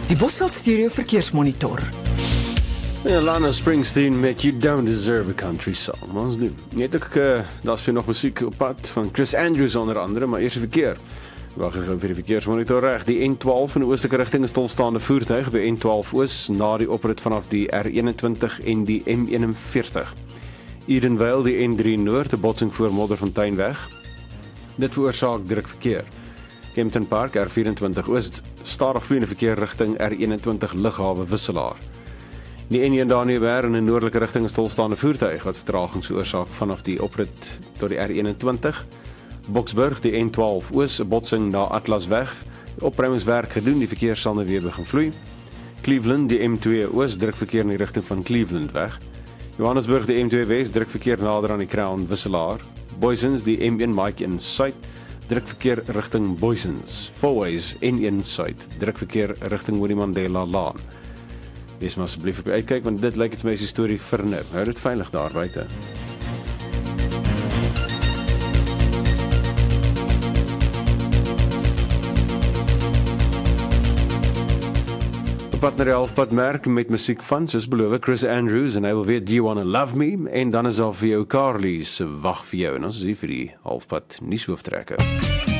Die Bosveld Stereo Verkeersmonitor. Ja, Lana Springsteen met You Don't Deserve a Country Song. Maar ons doen. Net ook, daar is weer nog muziek op pad van Chris Andrews onder andere, maar eerst die verkeer. Wacht gou vir die verkeersmonitor reg. Die N12 in die oostelike rigting is stilstaande voertuig by N12 Oos na die oprit vanaf die R21 en die M41. Edenvale die N3 Noord, 'n botsing voor Modderfonteinweg. Dit veroorsaak druk verkeer. Kempton Park R24 Oost, stadig vloeiende verkeer rigting R21 Lughawe Wisselaar. Die N1 Daniëberg in 'n noordelike rigting is stilstaande voertuig wat vertragings veroorsaak vanaf die oprit tot die R21. Boksburg die N12 Oos, 'n botsing na Atlasweg. Opruimingswerk gedoen, die verkeer sal nou weer begin vloei. Cleveland die M2 Oos, druk verkeer in die rigting van Cleveland weg. Johannesburg die M2 Wes, druk verkeer nader aan die Crown Wisselaar. Boysens die M1 Mike in Suid, druk verkeer rigting Boysens. Fourways N1 Suid, druk verkeer rigting Winnie Mandela Laan. Wees maar asseblief op die uitkyk, want dit lyk het my as die storie vir nou. Hou dit veilig daar buite. Op pad na die halfpad merk met musiek van, soos beloof, Chris Andrews, en hy wil weet, Do You Wanna Love Me? En dan is daar vir jou Carly se Wag vir jou, en ons is hier vir die halfpad nuushooftrekke.